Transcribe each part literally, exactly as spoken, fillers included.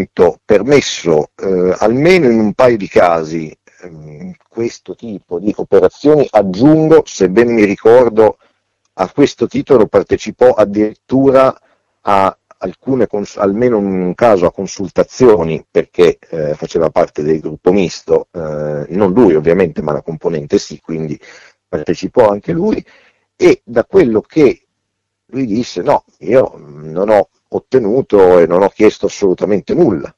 appunto permesso eh, almeno in un paio di casi ehm, questo tipo di operazioni. Aggiungo, se ben mi ricordo, a questo titolo partecipò addirittura a alcune, cons- almeno in un caso a consultazioni, perché eh, faceva parte del gruppo misto, eh, non lui ovviamente, ma la componente sì, quindi partecipò anche lui, e da quello che lui disse, no, io non ho ottenuto e non ho chiesto assolutamente nulla,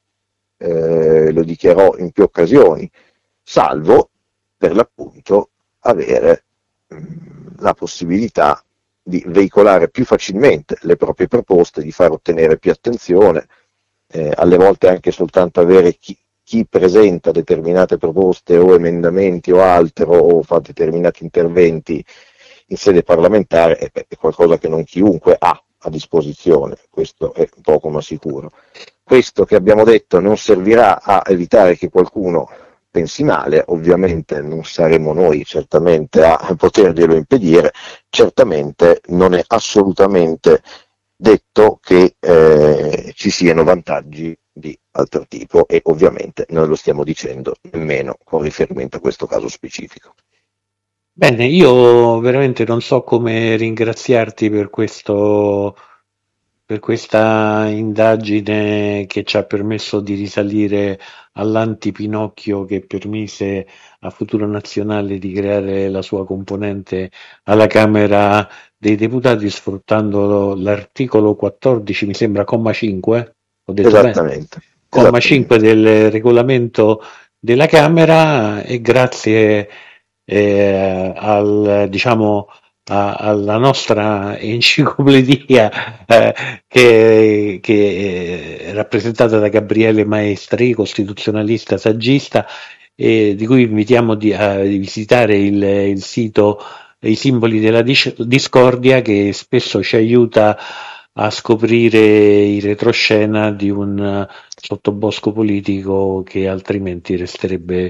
eh, lo dichiarò in più occasioni, salvo per l'appunto avere mh, la possibilità di veicolare più facilmente le proprie proposte, di far ottenere più attenzione, eh, alle volte anche soltanto avere chi, chi presenta determinate proposte o emendamenti o altro, o fa determinati interventi in sede parlamentare, è, è qualcosa che non chiunque ha a disposizione, questo è poco ma sicuro. Questo che abbiamo detto non servirà a evitare che qualcuno pensi male, ovviamente non saremo noi certamente a poterglielo impedire, certamente non è assolutamente detto che eh, ci siano vantaggi di altro tipo, e ovviamente non lo stiamo dicendo nemmeno con riferimento a questo caso specifico. Bene, io veramente non so come ringraziarti per questo, per questa indagine che ci ha permesso di risalire all'anti-Pinocchio che permise a Futuro Nazionale di creare la sua componente alla Camera dei Deputati sfruttando l'articolo quattordici, mi sembra, comma cinque, ho detto bene? Esattamente, Comma cinque esattamente. del regolamento della Camera, e grazie eh, al, diciamo, a- alla nostra enciclopedia eh, che, che è rappresentata da Gabriele Maestri, costituzionalista, saggista, e di cui invitiamo di, a di visitare il, il sito I simboli della dis- discordia, che spesso ci aiuta a scoprire il retroscena di un eh, sottobosco politico che altrimenti resterebbe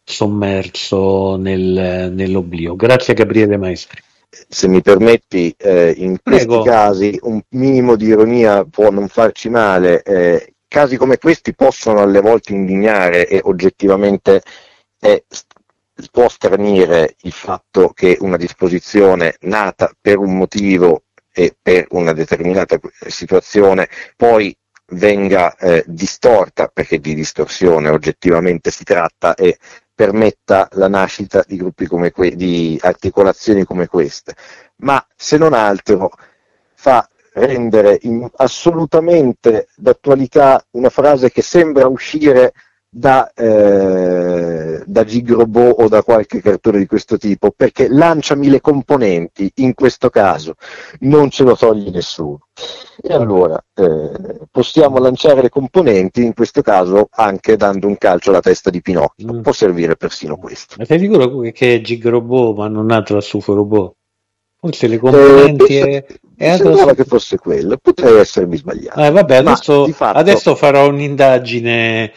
sommerso nel, nell'oblio. Grazie a Gabriele Maestri. Se mi permetti, eh, in questi Prego. casi un minimo di ironia può non farci male. Eh, casi come questi possono alle volte indignare, e oggettivamente è, può stranire il fatto che una disposizione nata per un motivo e per una determinata situazione poi venga eh, distorta, perché di distorsione oggettivamente si tratta, e permetta la nascita di gruppi come que- di articolazioni come queste, ma se non altro fa rendere in- assolutamente d'attualità una frase che sembra uscire da, eh, da Gigrobot o da qualche cartone di questo tipo, perché lanciami le componenti, in questo caso non ce lo toglie nessuno. E allora eh, possiamo lanciare le componenti, in questo caso anche dando un calcio alla testa di Pinocchio. Mm. Può servire persino questo. Ma sei sicuro che è Gigrobot ma non altro a Sufo Robot? Forse le Eh, componenti penso, è, è mi altro sembrava su... che fosse quello, potrei essermi Eh, sbagliato, vabbè, ma di adesso, fatto adesso farò un'indagine,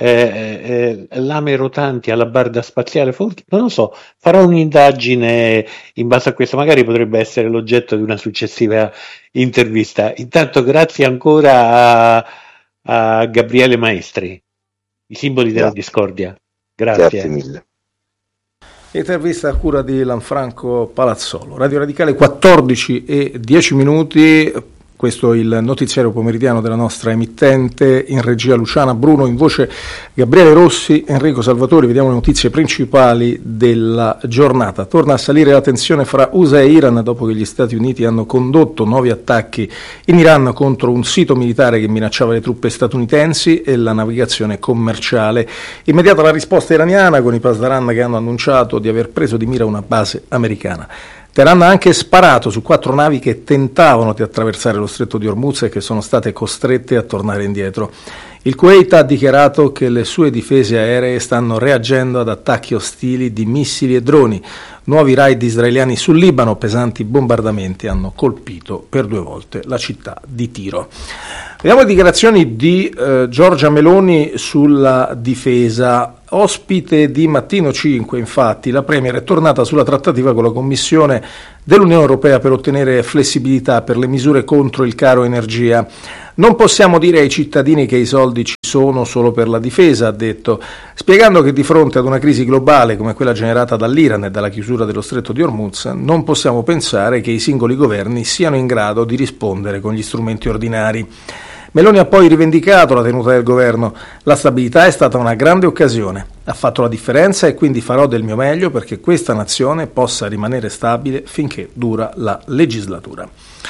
eh, eh, lame rotanti alla barda spaziale, forse- non lo so, farò un'indagine in base a questo, magari potrebbe essere l'oggetto di una successiva intervista. Intanto grazie ancora a, a Gabriele Maestri, i simboli della grazie, discordia. grazie Grazie. mille. Intervista a cura di Lanfranco Palazzolo. Radio Radicale quattordici e dieci minuti. Questo è il notiziario pomeridiano della nostra emittente. In regia Luciana Bruno, in voce Gabriele Rossi, Enrico Salvatori. Vediamo le notizie principali della giornata. Torna a salire la tensione fra U S A e Iran dopo che gli Stati Uniti hanno condotto nuovi attacchi in Iran contro un sito militare che minacciava le truppe statunitensi e la navigazione commerciale. Immediata la risposta iraniana con i Pasdaran che hanno annunciato di aver preso di mira una base americana. Teheran ha anche sparato su quattro navi che tentavano di attraversare lo stretto di Hormuz e che sono state costrette a tornare indietro. Il Kuwait ha dichiarato che le sue difese aeree stanno reagendo ad attacchi ostili di missili e droni. Nuovi raid israeliani sul Libano, pesanti bombardamenti hanno colpito per due volte la città di Tiro. Vediamo le dichiarazioni di eh, Giorgia Meloni sulla difesa. Ospite di Mattino cinque, infatti, la Premier è tornata sulla trattativa con la Commissione dell'Unione Europea per ottenere flessibilità per le misure contro il caro energia. Non possiamo dire ai cittadini che i soldi ci sono solo per la difesa, ha detto, spiegando che di fronte ad una crisi globale come quella generata dall'Iran e dalla chiusura dello stretto di Hormuz, non possiamo pensare che i singoli governi siano in grado di rispondere con gli strumenti ordinari. Meloni ha poi rivendicato la tenuta del governo. La stabilità è stata una grande occasione. Ha fatto la differenza e quindi farò del mio meglio perché questa nazione possa rimanere stabile finché dura la legislatura.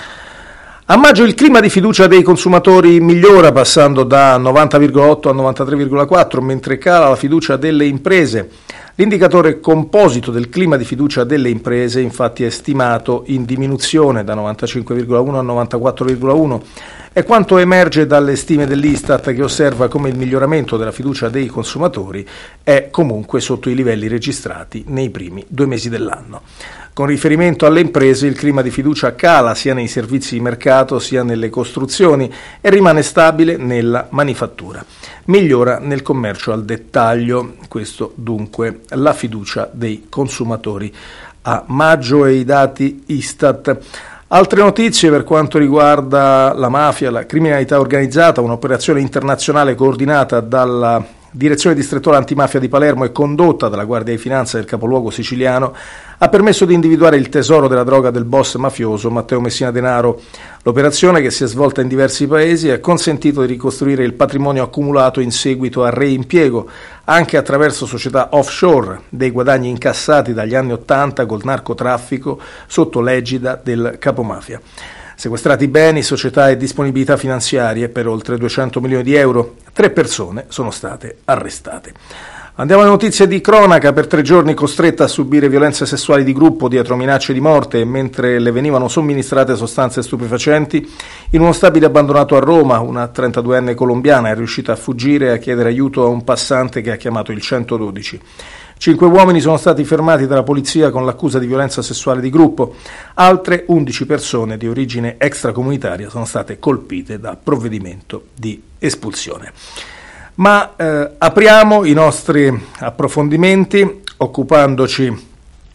A maggio il clima di fiducia dei consumatori migliora passando da novanta virgola otto a novantatré virgola quattro, mentre cala la fiducia delle imprese. L'indicatore composito del clima di fiducia delle imprese infatti è stimato in diminuzione da novantacinque virgola uno a novantaquattro virgola uno. È quanto emerge dalle stime dell'Istat, che osserva come il miglioramento della fiducia dei consumatori è comunque sotto i livelli registrati nei primi due mesi dell'anno. Con riferimento alle imprese, il clima di fiducia cala sia nei servizi di mercato sia nelle costruzioni e rimane stabile nella manifattura. Migliora nel commercio al dettaglio. Questo dunque la fiducia dei consumatori a maggio e i dati Istat. Altre notizie per quanto riguarda la mafia, la criminalità organizzata, un'operazione internazionale coordinata dalla Direzione distrettuale antimafia di Palermo e condotta dalla Guardia di Finanza del capoluogo siciliano ha permesso di individuare il tesoro della droga del boss mafioso Matteo Messina Denaro. L'operazione, che si è svolta in diversi paesi, ha consentito di ricostruire il patrimonio accumulato in seguito al reimpiego, anche attraverso società offshore, dei guadagni incassati dagli anni Ottanta col narcotraffico sotto l'egida del capomafia. Sequestrati beni, società e disponibilità finanziarie per oltre duecento milioni di euro. Tre persone sono state arrestate. Andiamo alle notizie di cronaca. Per tre giorni costretta a subire violenze sessuali di gruppo dietro minacce di morte mentre le venivano somministrate sostanze stupefacenti, in uno stabile abbandonato a Roma, una trentaduenne colombiana è riuscita a fuggire e a chiedere aiuto a un passante che ha chiamato il centododici. Cinque uomini sono stati fermati dalla polizia con l'accusa di violenza sessuale di gruppo. Altre undici persone di origine extracomunitaria sono state colpite da provvedimento di espulsione. Ma eh, apriamo i nostri approfondimenti occupandoci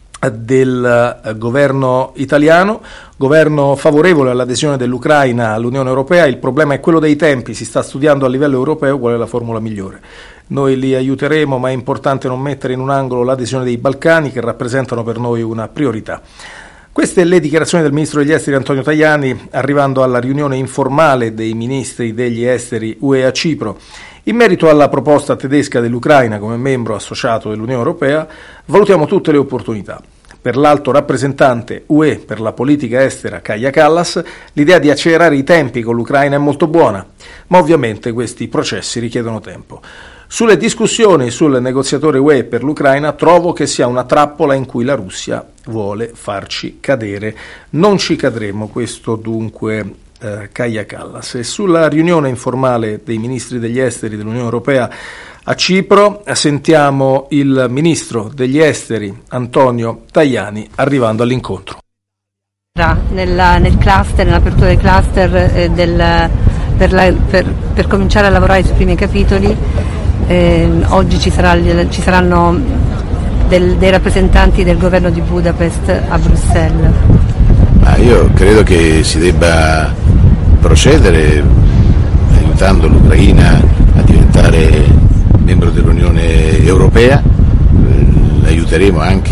del eh, governo italiano, governo favorevole all'adesione dell'Ucraina all'Unione Europea. Il problema è quello dei tempi, si sta studiando a livello europeo qual è la formula migliore. Noi li aiuteremo, ma è importante non mettere in un angolo l'adesione dei Balcani, che rappresentano per noi una priorità. Queste le dichiarazioni del ministro degli esteri Antonio Tajani, arrivando alla riunione informale dei ministri degli esteri U E a Cipro. In merito alla proposta tedesca dell'Ucraina come membro associato dell'Unione Europea, valutiamo tutte le opportunità. Per l'alto rappresentante U E per la politica estera Kaja Kallas, l'idea di accelerare i tempi con l'Ucraina è molto buona, ma ovviamente questi processi richiedono tempo. Sulle discussioni sul negoziatore U E per l'Ucraina trovo che sia una trappola in cui la Russia vuole farci cadere. Non ci cadremo, questo dunque eh, Kaja Kallas. E sulla riunione informale dei ministri degli esteri dell'Unione Europea a Cipro sentiamo il ministro degli esteri Antonio Tajani arrivando all'incontro. Nella, nel cluster, nell'apertura del cluster eh, del, per, la, per, per cominciare a lavorare sui primi capitoli. Eh, oggi ci, sarà, ci saranno del, dei rappresentanti del governo di Budapest a Bruxelles. Ma io credo che si debba procedere aiutando l'Ucraina a diventare membro dell'Unione Europea. Eh, aiuteremo anche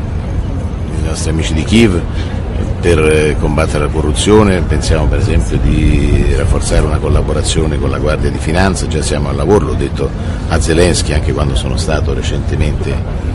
i nostri amici di Kiev per combattere la corruzione. Pensiamo per esempio di rafforzare una collaborazione con la Guardia di Finanza, già siamo al lavoro, l'ho detto a Zelensky anche quando sono stato recentemente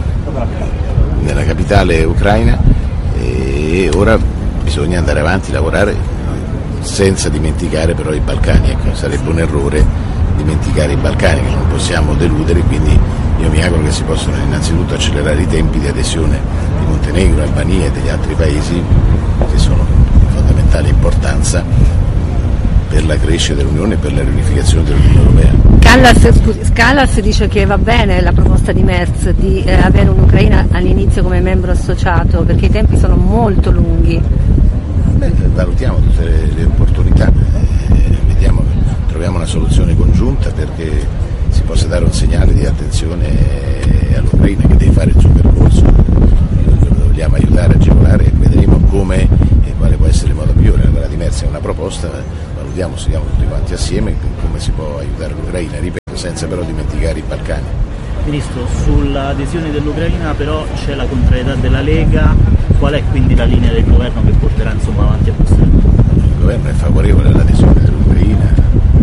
nella capitale ucraina, e ora bisogna andare avanti, lavorare senza dimenticare però i Balcani. Ecco, sarebbe un errore dimenticare i Balcani, che non possiamo deludere, quindi io mi auguro che si possano innanzitutto accelerare i tempi di adesione di Montenegro, Albania e degli altri paesi che sono di fondamentale importanza per la crescita dell'Unione e per la riunificazione dell'Unione Europea. Kallas, Kallas dice che va bene la proposta di Merz di eh, avere un'Ucraina all'inizio come membro associato, perché i tempi sono molto lunghi. Beh, valutiamo tutte le, le opportunità, eh, vediamo, troviamo una soluzione congiunta perché si possa dare un segnale di attenzione all'Ucraina che deve fare il suo percorso. Lo vogliamo aiutare, agevolare e vedremo come e quale può essere il modo migliore. Quella di Merz è una proposta, discutiamo, studiamo tutti quanti assieme come si può aiutare l'Ucraina, ripeto, senza però dimenticare i Balcani. Ministro, sull'adesione dell'Ucraina però c'è la contrarietà della Lega, qual è quindi la linea del governo che porterà insomma avanti a questo? Il governo è favorevole all'adesione dell'Ucraina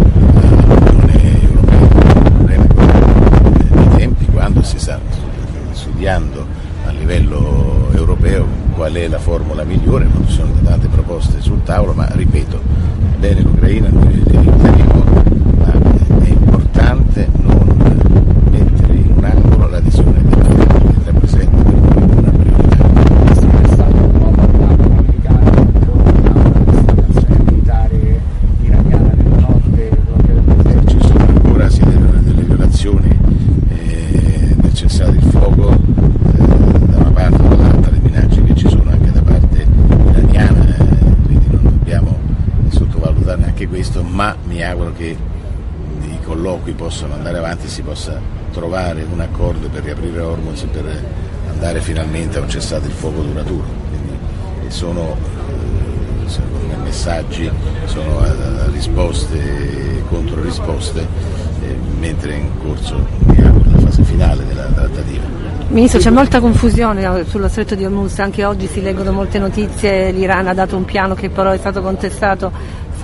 all'Unione Europea. Il problema è nei tempi, quando si sta studiando a livello europeo qual è la formula migliore, non ci sono tante proposte sul tavolo, ma ripeto, bene l'Ucraina, noi le aiuteremo, ma è importante non mettere in un angolo l'adesione dell'Ucraina, che rappresenta per noi una priorità. È stato un po' valutato comunicato con una situazione militare iraniana nel nord. Ci sono ancora sì, delle, delle violazioni eh, del cessate il fuoco eh, da una parte o dall'altra, le minacce che ci sono anche da parte iraniana, eh, quindi non dobbiamo sottovalutare neanche questo, ma mi auguro che i colloqui possano andare avanti e si possa trovare un accordo per riaprire Hormuz e per andare finalmente a un cessate il fuoco duraturo. Quindi sono eh, secondo me messaggi, sono eh, risposte contro risposte, eh, mentre è in corso mi auguro, la fase finale della trattativa. Ministro, c'è molta confusione sullo stretto di Hormuz, anche oggi si leggono molte notizie, l'Iran ha dato un piano che però è stato contestato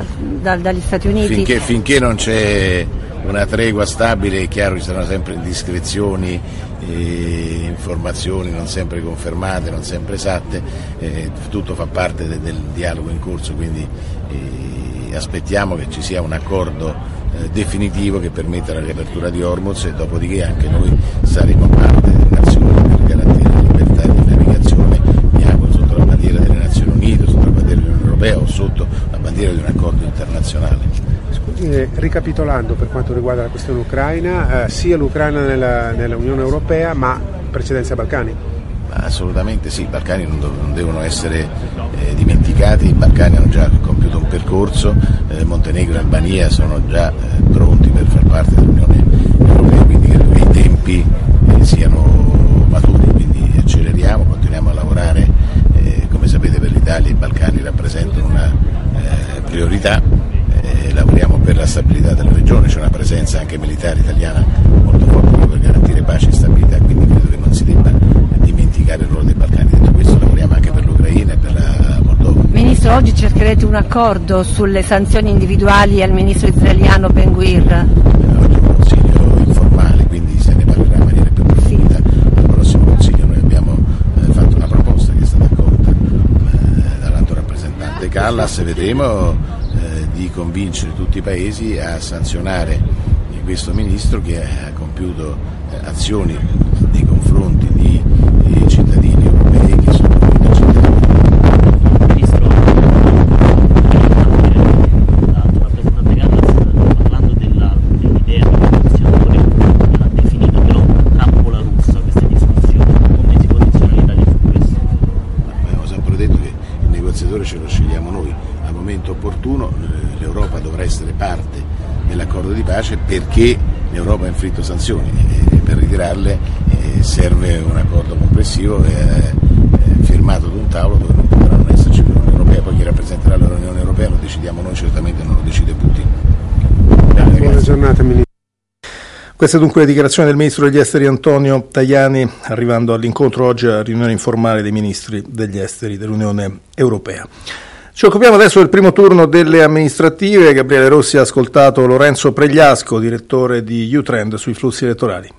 da, dagli Stati Uniti. Finché, finché non c'è una tregua stabile è chiaro che ci saranno sempre indiscrezioni, eh, informazioni non sempre confermate, non sempre esatte, eh, tutto fa parte de, del dialogo in corso, quindi eh, aspettiamo che ci sia un accordo eh, definitivo che permetta la riapertura di Hormuz e dopodiché anche noi saremo parte delle nazioni per garantire la libertà di navigazione, mi auguro sotto la bandiera delle Nazioni Unite, sotto la bandiera dell'Unione Europea o sotto la bandiera di un accordo internazionale. Eh, ricapitolando per quanto riguarda la questione ucraina, eh, sia l'Ucraina nella, nella Unione Europea, ma precedenza ai Balcani? Assolutamente sì, i Balcani non, do, non devono essere eh, dimenticati, i Balcani hanno già compiuto un percorso, eh, Montenegro e Albania sono già eh, pronti per far parte dell'Unione Europea, quindi credo che i tempi eh, siano maturi, quindi acceleriamo, continuiamo a lavorare, eh, come sapete per l'Italia i Balcani rappresentano una eh, priorità. Eh, lavoriamo per la stabilità della regione, c'è una presenza anche militare italiana molto forte per garantire pace e stabilità, quindi credo che non si debba dimenticare il ruolo dei Balcani. Detto questo, lavoriamo anche per l'Ucraina e per la Moldova. Ministro, oggi cercherete un accordo sulle sanzioni individuali al ministro israeliano Ben Gvir? Eh, oggi è un consiglio informale, quindi se ne parlerà in maniera più approfondita al prossimo consiglio. Noi abbiamo eh, fatto una proposta che è stata accolta eh, dall'alto rappresentante Callas e vedremo di convincere tutti i paesi a sanzionare questo ministro che ha compiuto azioni nei confronti di, di cittadini europei che sono inaccettabili. Ministro, la rappresentante Callas parlando della, dell'idea di una negoziatore l'ha definita però trappola russa queste discussioni, come si posiziona l'Italia su questo? Abbiamo sempre detto che il negoziatore ce lo scegliamo noi, al momento opportuno l'Europa dovrà essere parte dell'accordo di pace perché l'Europa ha inflitto sanzioni e per ritirarle eh, serve un accordo complessivo eh, eh, firmato ad un tavolo dove non potrà non esserci l'Unione Europea, poi chi rappresenterà l'Unione Europea lo decidiamo noi, certamente non lo decide Putin. Grazie. Buona giornata Ministro. Queste dunque le dichiarazioni del Ministro degli Esteri Antonio Tajani, arrivando all'incontro oggi alla riunione informale dei Ministri degli Esteri dell'Unione Europea. Ci occupiamo adesso del primo turno delle amministrative. Gabriele Rossi ha ascoltato Lorenzo Pregliasco, direttore di U-Trend sui flussi elettorali.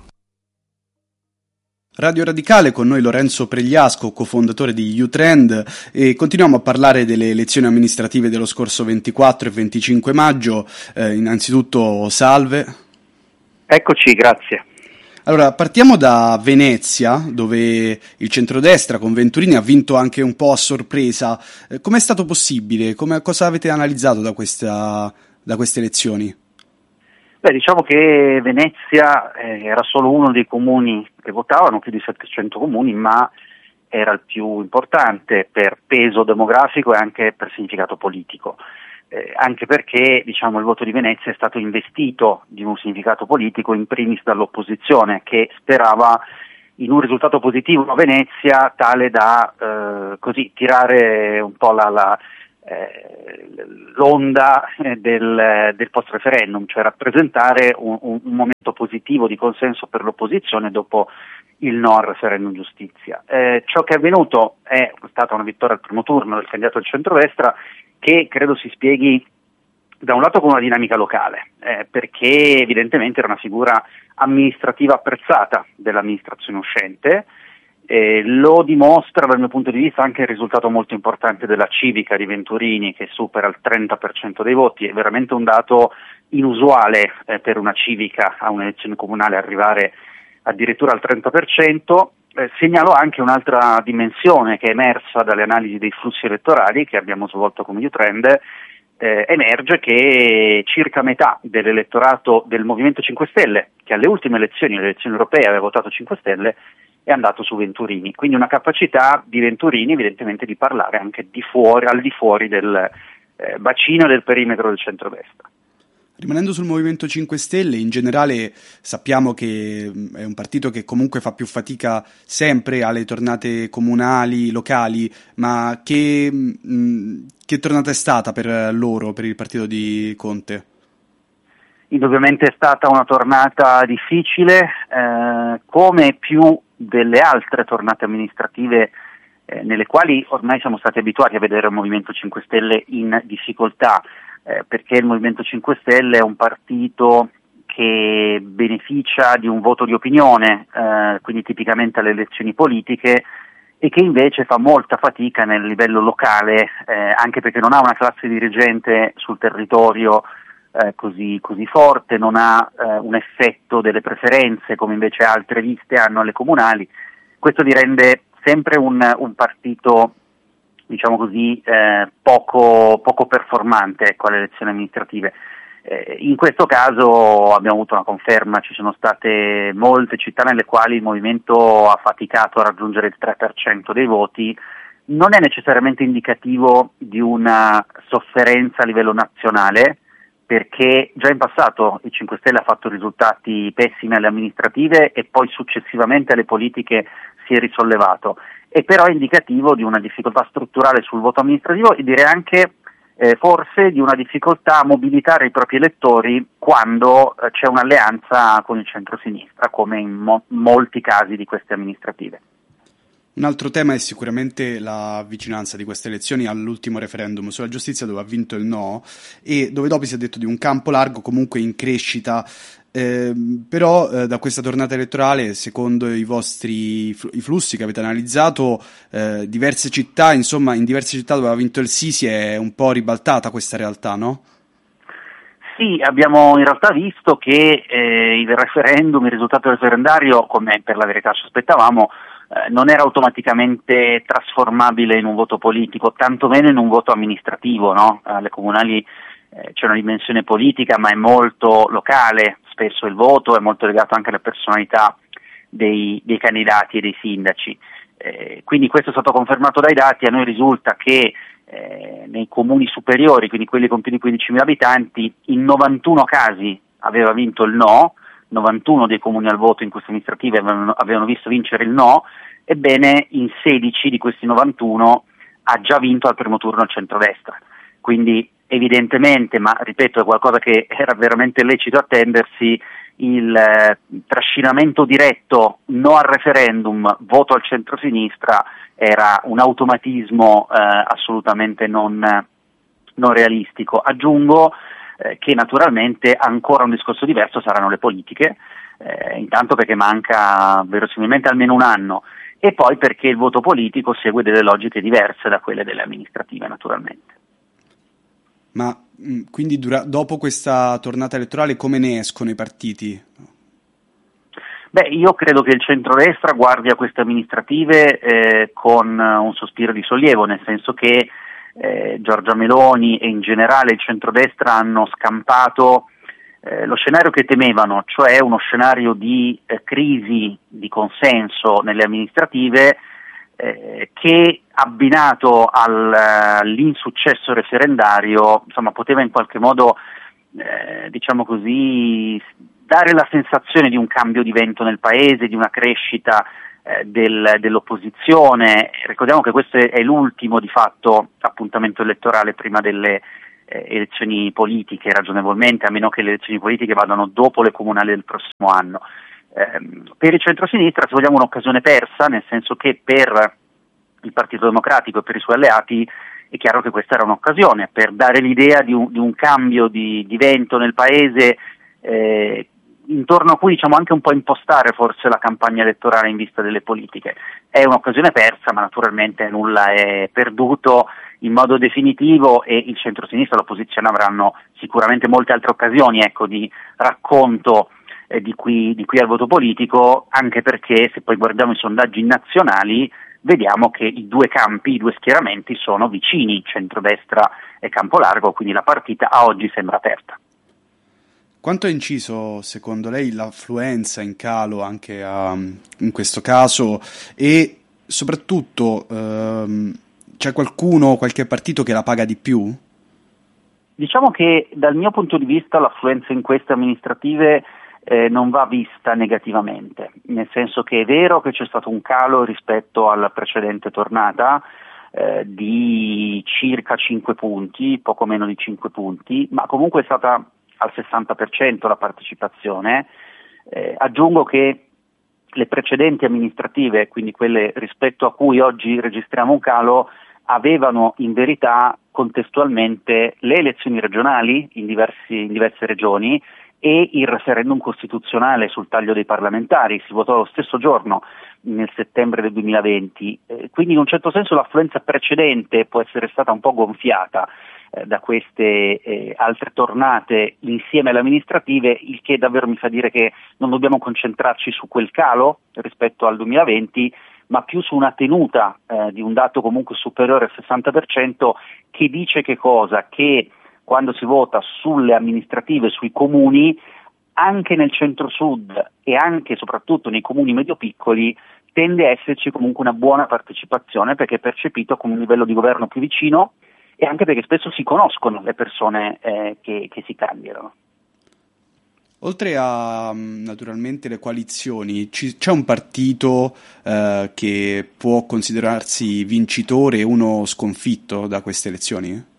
Radio Radicale, con noi Lorenzo Pregliasco, cofondatore di U-Trend, e continuiamo a parlare delle elezioni amministrative dello scorso ventiquattro e venticinque maggio. Eh, innanzitutto salve. Eccoci, grazie. Allora, partiamo da Venezia, dove il centrodestra con Venturini ha vinto anche un po' a sorpresa. Eh, com'è stato possibile? Come, cosa avete analizzato da, questa, da queste elezioni? Beh, diciamo che Venezia eh, era solo uno dei comuni che votavano, più di settecento comuni, ma era il più importante per peso demografico e anche per significato politico. Eh, anche perché diciamo il voto di Venezia è stato investito di un significato politico in primis dall'opposizione che sperava in un risultato positivo a Venezia tale da eh, così tirare un po' la, la, eh, l'onda del, del post-referendum, cioè rappresentare un, un, un momento positivo di consenso per l'opposizione dopo il no al referendum giustizia. Eh, ciò che è avvenuto è stata una vittoria al primo turno del candidato del centrodestra, che credo si spieghi da un lato con una dinamica locale, eh, perché evidentemente era una figura amministrativa apprezzata dell'amministrazione uscente. Eh, lo dimostra dal mio punto di vista anche il risultato molto importante della civica di Venturini, che supera il trenta per cento dei voti. È veramente un dato inusuale eh, per una civica a un'elezione comunale arrivare addirittura al trenta per cento. Eh, segnalo anche un'altra dimensione che è emersa dalle analisi dei flussi elettorali che abbiamo svolto come Utrend. Eh, emerge che circa metà dell'elettorato del Movimento cinque Stelle, che alle ultime elezioni, le elezioni europee, aveva votato cinque Stelle, è andato su Venturini. Quindi una capacità di Venturini evidentemente di parlare anche di fuori, al di fuori del eh, bacino del perimetro del centrodestra. Rimanendo sul Movimento cinque Stelle, in generale sappiamo che è un partito che comunque fa più fatica sempre alle tornate comunali, locali, ma che, mh, che tornata è stata per loro, per il partito di Conte? Indubbiamente è stata una tornata difficile, eh, come più delle altre tornate amministrative eh, nelle quali ormai siamo stati abituati a vedere il Movimento cinque Stelle in difficoltà. Eh, perché il Movimento cinque Stelle è un partito che beneficia di un voto di opinione, eh, quindi tipicamente alle elezioni politiche, e che invece fa molta fatica nel livello locale, eh, anche perché non ha una classe dirigente sul territorio eh, così, così forte, non ha eh, un effetto delle preferenze come invece altre liste hanno alle comunali. Questo li rende sempre un, un partito, diciamo così, eh, poco, poco performante, ecco, alle elezioni amministrative. Eh, in questo caso abbiamo avuto una conferma, ci sono state molte città nelle quali il movimento ha faticato a raggiungere il tre per cento dei voti. Non è necessariamente indicativo di una sofferenza a livello nazionale, perché già in passato il cinque Stelle ha fatto risultati pessimi alle amministrative e poi successivamente alle politiche si è risollevato. E però è indicativo di una difficoltà strutturale sul voto amministrativo e direi anche eh, forse di una difficoltà a mobilitare i propri elettori quando eh, c'è un'alleanza con il centro-sinistra, come in mo- molti casi di queste amministrative. Un altro tema è sicuramente la vicinanza di queste elezioni all'ultimo referendum sulla giustizia, dove ha vinto il no e dove dopo si è detto di un campo largo comunque in crescita. Eh, però eh, da questa tornata elettorale, secondo i vostri fl- i flussi che avete analizzato, eh, diverse città, insomma, in diverse città dove ha vinto il sì si è un po' ribaltata questa realtà, no? Sì, abbiamo in realtà visto che eh, il referendum, il risultato referendario, come per la verità sospettavamo, eh, non era automaticamente trasformabile in un voto politico, tantomeno in un voto amministrativo, no? Alle comunali eh, c'è una dimensione politica, ma è molto locale. Spesso il voto è molto legato anche alla personalità dei, dei candidati e dei sindaci. Eh, quindi questo è stato confermato dai dati. A noi risulta che eh, nei comuni superiori, quindi quelli con più di quindicimila abitanti, in novantuno casi aveva vinto il no, novantuno dei comuni al voto in queste amministrative avevano, avevano visto vincere il no, ebbene in sedici di questi novantuno ha già vinto al primo turno il centrodestra. Quindi evidentemente, ma ripeto, è qualcosa che era veramente lecito attendersi, il eh, trascinamento diretto no al referendum, voto al centro-sinistra era un automatismo eh, assolutamente non, non realistico. Aggiungo eh, che naturalmente ancora un discorso diverso saranno le politiche, eh, intanto perché manca verosimilmente almeno un anno e poi perché il voto politico segue delle logiche diverse da quelle delle amministrative naturalmente. Ma quindi dura- dopo questa tornata elettorale come ne escono i partiti? Beh, io credo che il centrodestra guardi a queste amministrative eh, con un sospiro di sollievo, nel senso che eh, Giorgia Meloni e in generale il centrodestra hanno scampato eh, lo scenario che temevano, cioè uno scenario di eh, crisi di consenso nelle amministrative eh, che abbinato al, all'insuccesso referendario, insomma, poteva in qualche modo, eh, diciamo così, dare la sensazione di un cambio di vento nel paese, di una crescita eh, del, dell'opposizione. Ricordiamo che questo è l'ultimo di fatto appuntamento elettorale prima delle eh, elezioni politiche, ragionevolmente, a meno che le elezioni politiche vadano dopo le comunali del prossimo anno. Eh, per il centrosinistra, se vogliamo, un'occasione persa, nel senso che per il Partito Democratico e per i suoi alleati è chiaro che questa era un'occasione per dare l'idea di un, di un cambio di, di vento nel paese, eh, intorno a cui, diciamo, anche un po' impostare forse la campagna elettorale in vista delle politiche. È un'occasione persa, ma naturalmente nulla è perduto in modo definitivo, e il centrosinistra e l'opposizione avranno sicuramente molte altre occasioni, ecco, di racconto eh, di qui, di qui al voto politico, anche perché se poi guardiamo i sondaggi nazionali vediamo che i due campi, i due schieramenti sono vicini, centrodestra e Campolargo, quindi la partita a oggi sembra aperta. Quanto ha inciso secondo lei l'affluenza in calo anche a, in questo caso, e soprattutto ehm, c'è qualcuno, qualche partito che la paga di più? Diciamo che dal mio punto di vista l'affluenza in queste amministrative Eh, non va vista negativamente, nel senso che è vero che c'è stato un calo rispetto alla precedente tornata eh, di circa cinque punti, poco meno di cinque punti, ma comunque è stata al sessanta per cento la partecipazione. Eh, aggiungo che le precedenti amministrative, quindi quelle rispetto a cui oggi registriamo un calo, avevano in verità contestualmente le elezioni regionali in, diversi, in diverse regioni e il referendum costituzionale sul taglio dei parlamentari. Si votò lo stesso giorno, nel settembre del duemilaventi, eh, quindi in un certo senso l'affluenza precedente può essere stata un po' gonfiata eh, da queste eh, altre tornate insieme alle amministrative, il che davvero mi fa dire che non dobbiamo concentrarci su quel calo rispetto al duemilaventi, ma più su una tenuta eh, di un dato comunque superiore al sessanta per cento, che dice che cosa? Che quando si vota sulle amministrative, sui comuni, anche nel centro-sud e anche e soprattutto nei comuni medio-piccoli, tende a esserci comunque una buona partecipazione, perché è percepito come un livello di governo più vicino e anche perché spesso si conoscono le persone eh, che, che si candidano. Oltre a naturalmente le coalizioni, ci, c'è un partito eh, che può considerarsi vincitore e uno sconfitto da queste elezioni?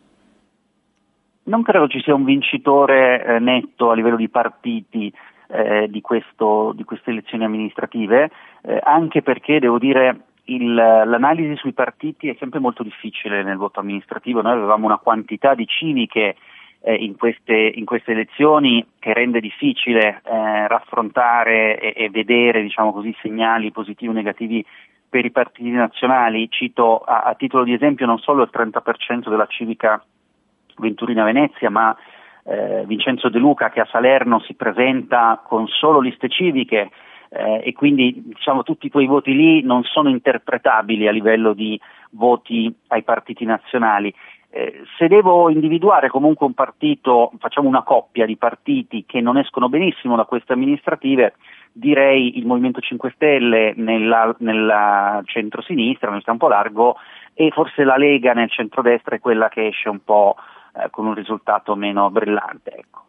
Non credo ci sia un vincitore eh, netto a livello di partiti eh, di, questo, di queste elezioni amministrative, eh, anche perché devo dire il, l'analisi sui partiti è sempre molto difficile nel voto amministrativo. Noi avevamo una quantità di civiche eh, in, queste, in queste elezioni che rende difficile eh, raffrontare e, e vedere, diciamo così, segnali positivi o negativi per i partiti nazionali. Cito a, a titolo di esempio non solo il trenta per cento della civica Venturina Venezia, ma eh, Vincenzo De Luca, che a Salerno si presenta con solo liste civiche eh, e quindi, diciamo, tutti quei voti lì non sono interpretabili a livello di voti ai partiti nazionali. Eh, se devo individuare comunque un partito, facciamo una coppia di partiti che non escono benissimo da queste amministrative, direi il Movimento cinque Stelle nella, nella centrosinistra, nel campo largo, e forse la Lega nel centrodestra è quella che esce un po' eh, con un risultato meno brillante. Ecco.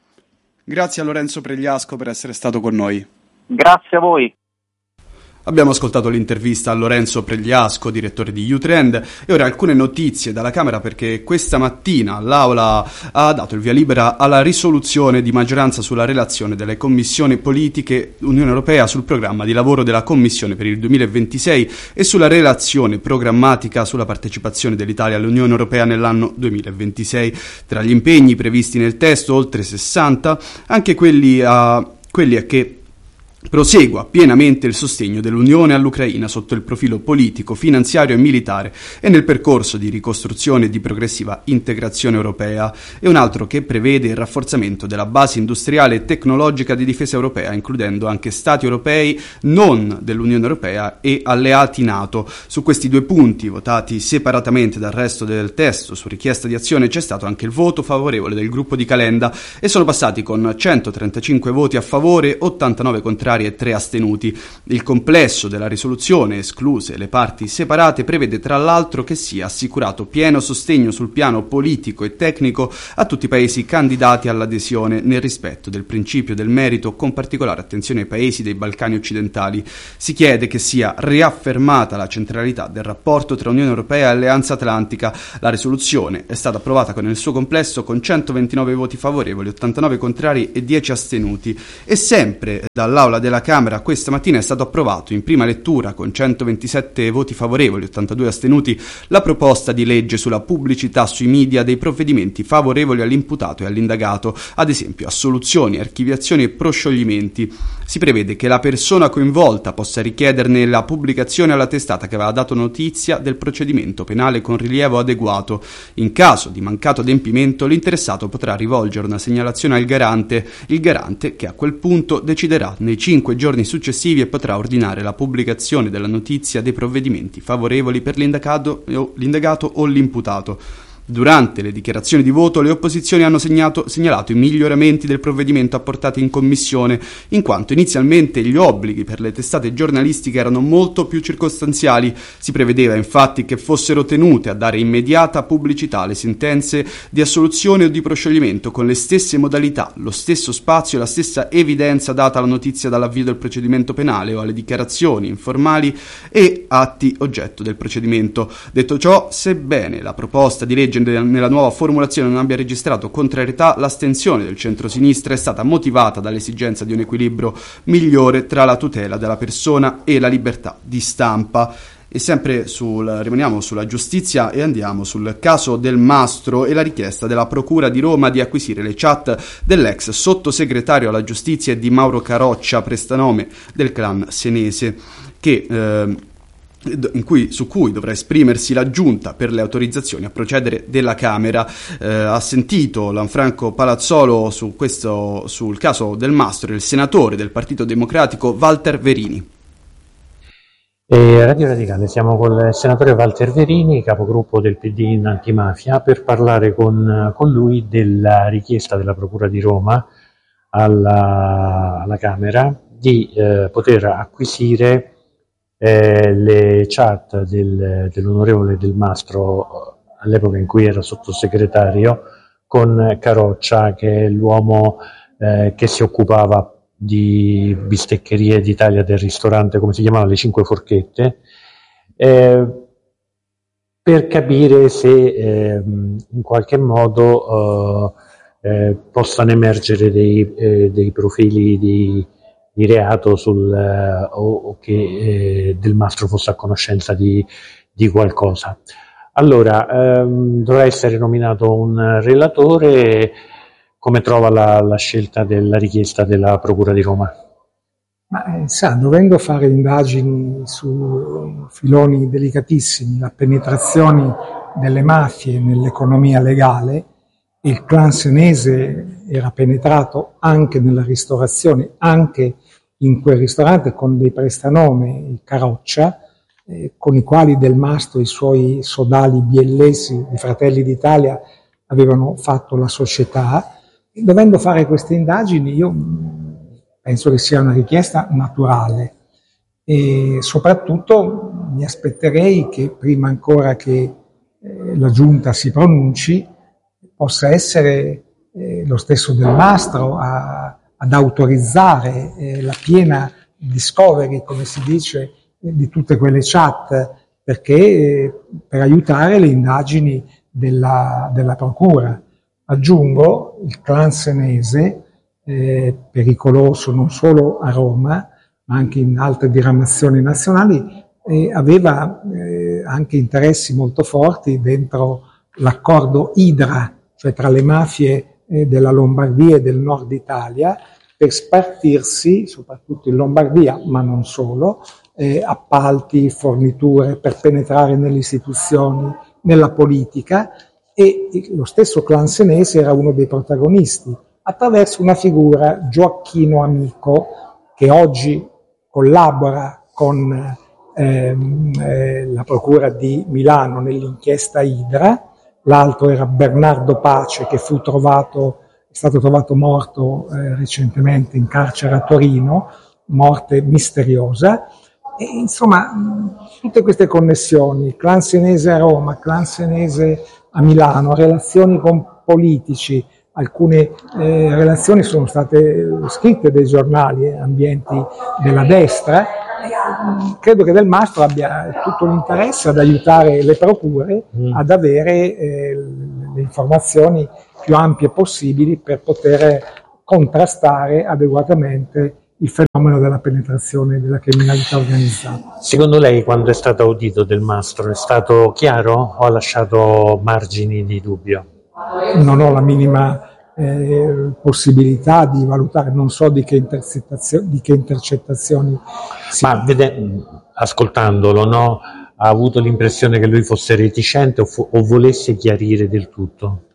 Grazie a Lorenzo Pregliasco per essere stato con noi. Grazie a voi. Abbiamo ascoltato l'intervista a Lorenzo Pregliasco, direttore di Youtrend, e ora alcune notizie dalla Camera, perché questa mattina l'Aula ha dato il via libera alla risoluzione di maggioranza sulla relazione delle commissioni politiche Unione Europea sul programma di lavoro della Commissione per il duemilaventisei e sulla relazione programmatica sulla partecipazione dell'Italia all'Unione Europea nell'anno duemilaventisei. Tra gli impegni previsti nel testo, oltre sessanta, anche quelli a, quelli a che prosegua pienamente il sostegno dell'Unione all'Ucraina sotto il profilo politico, finanziario e militare e nel percorso di ricostruzione e di progressiva integrazione europea, e un altro che prevede il rafforzamento della base industriale e tecnologica di difesa europea, includendo anche stati europei non dell'Unione Europea e alleati NATO. Su questi due punti, votati separatamente dal resto del testo su richiesta di azione, c'è stato anche il voto favorevole del gruppo di Calenda e sono passati con centotrentacinque voti a favore, ottantanove contrari contrari e tre astenuti. Il complesso della risoluzione, escluse le parti separate, prevede tra l'altro che sia assicurato pieno sostegno sul piano politico e tecnico a tutti i paesi candidati all'adesione nel rispetto del principio del merito, con particolare attenzione ai paesi dei Balcani occidentali. Si chiede che sia riaffermata la centralità del rapporto tra Unione Europea e Alleanza Atlantica. La risoluzione è stata approvata nel suo complesso con centoventinove voti favorevoli, ottantanove contrari e dieci astenuti. E sempre dall'Aula della Camera questa mattina è stato approvato in prima lettura con centoventisette voti favorevoli, ottantadue astenuti, la proposta di legge sulla pubblicità sui media dei provvedimenti favorevoli all'imputato e all'indagato, ad esempio assoluzioni, archiviazioni e proscioglimenti. Si prevede che la persona coinvolta possa richiederne la pubblicazione alla testata che aveva dato notizia del procedimento penale con rilievo adeguato. In caso di mancato adempimento, l'interessato potrà rivolgere una segnalazione al garante, il garante che a quel punto deciderà nei cinque giorni successivi e potrà ordinare la pubblicazione della notizia dei provvedimenti favorevoli per l'indagato, l'indagato o l'imputato. Durante le dichiarazioni di voto le opposizioni hanno segnato, segnalato i miglioramenti del provvedimento apportati in commissione, in quanto inizialmente gli obblighi per le testate giornalistiche erano molto più circostanziali. Si prevedeva infatti che fossero tenute a dare immediata pubblicità alle sentenze di assoluzione o di proscioglimento con le stesse modalità, lo stesso spazio e la stessa evidenza data alla notizia dall'avvio del procedimento penale o alle dichiarazioni informali e atti oggetto del procedimento. Detto ciò, sebbene la proposta di legge nella nuova formulazione non abbia registrato contrarietà, l'astensione del centrosinistra è stata motivata dall'esigenza di un equilibrio migliore tra la tutela della persona e la libertà di stampa. E sempre sul, rimaniamo sulla giustizia e andiamo sul caso Del Mastro e la richiesta della Procura di Roma di acquisire le chat dell'ex sottosegretario alla giustizia e di Mauro Caroccia, prestanome del clan senese, che eh, In cui, su cui dovrà esprimersi la giunta per le autorizzazioni a procedere della Camera. Eh, ha sentito Lanfranco Palazzolo su questo, sul caso Del Mastro, il senatore del Partito Democratico Walter Verini. E Radio Radicale, siamo con il senatore Walter Verini, capogruppo del P D in antimafia, per parlare con, con lui della richiesta della Procura di Roma alla, alla Camera di eh, poter acquisire Eh, le chat del, dell'onorevole Del Mastro all'epoca in cui era sottosegretario con Caroccia, che è l'uomo eh, che si occupava di bisteccherie d'Italia, del ristorante, come si chiamava, Le Cinque Forchette, eh, per capire se eh, in qualche modo eh, eh, possano emergere dei, eh, dei profili di di reato sul, eh, o, o che eh, Del Mastro fosse a conoscenza di, di qualcosa. Allora, ehm, dovrà essere nominato un relatore. Come trova la, la scelta della richiesta della Procura di Roma? Ma, eh, sa, dovendo fare indagini su filoni delicatissimi, la penetrazione delle mafie nell'economia legale, il clan senese era penetrato anche nella ristorazione, anche in quel ristorante con dei prestanome, il Caroccia, eh, con i quali Del Mastro e i suoi sodali biellesi di Fratelli d'Italia avevano fatto la società. E dovendo fare queste indagini, io penso che sia una richiesta naturale e soprattutto mi aspetterei che prima ancora che eh, la Giunta si pronunci possa essere eh, lo stesso Del Mastro a, ad autorizzare eh, la piena discovery, come si dice, eh, di tutte quelle chat, perché eh, per aiutare le indagini della, della Procura. Aggiungo, il clan senese, eh, pericoloso non solo a Roma, ma anche in altre diramazioni nazionali, eh, aveva eh, anche interessi molto forti dentro l'accordo Idra, cioè tra le mafie eh, della Lombardia e del nord Italia, per spartirsi, soprattutto in Lombardia, ma non solo, eh, appalti, forniture, per penetrare nelle istituzioni, nella politica, e lo stesso clan senese era uno dei protagonisti, attraverso una figura, Gioacchino Amico, che oggi collabora con ehm, eh, la Procura di Milano nell'inchiesta Idra. L'altro era Bernardo Pace, che fu trovato, è stato trovato morto eh, recentemente in carcere a Torino, morte misteriosa. E, insomma, tutte queste connessioni, clan senese a Roma, clan senese a Milano, relazioni con politici, alcune eh, relazioni sono state scritte dai giornali, eh, ambienti della destra. E, credo che Del Mastro abbia tutto l'interesse ad aiutare le procure mm. ad avere eh, le informazioni più ampie possibili per poter contrastare adeguatamente il fenomeno della penetrazione della criminalità organizzata. Secondo lei, quando è stato audito Del Mastro, è stato chiaro o ha lasciato margini di dubbio? Non ho la minima eh, possibilità di valutare, non so di che intercettazioni, di che intercettazioni si Ma vede, ascoltandolo, no, ha avuto l'impressione che lui fosse reticente o, fu- o volesse chiarire del tutto?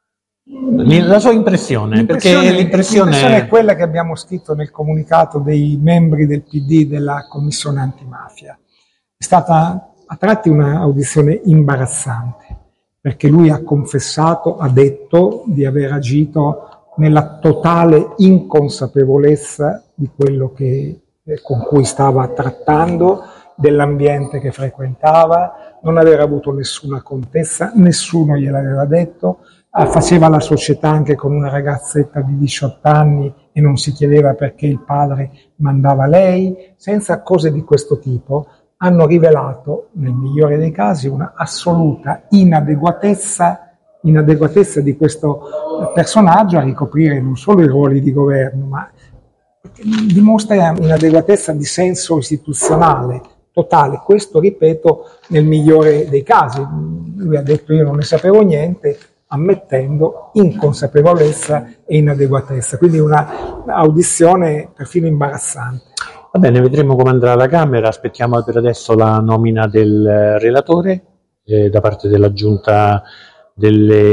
La sua impressione, l'impressione, perché l'impressione... l'impressione è quella che abbiamo scritto nel comunicato dei membri del P D della Commissione Antimafia. È stata a tratti un'audizione imbarazzante, perché lui ha confessato, ha detto di aver agito nella totale inconsapevolezza di quello che, eh, con cui stava trattando, dell'ambiente che frequentava, non aver avuto nessuna contezza, nessuno gliel'aveva detto. Faceva la società anche con una ragazzetta di diciotto anni e non si chiedeva perché il padre mandava lei, senza cose di questo tipo, hanno rivelato, nel migliore dei casi, una assoluta inadeguatezza, inadeguatezza di questo personaggio a ricoprire non solo i ruoli di governo, ma dimostra inadeguatezza di senso istituzionale totale. Questo, ripeto, nel migliore dei casi. Lui ha detto io non ne sapevo niente, ammettendo inconsapevolezza e inadeguatezza, quindi una audizione perfino imbarazzante. Va bene, vedremo come andrà la Camera, aspettiamo per adesso la nomina del relatore eh, da parte della Giunta delle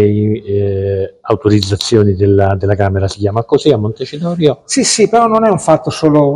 eh, autorizzazioni della, della Camera, si chiama così, a Montecitorio. Sì, sì, però non è un fatto solo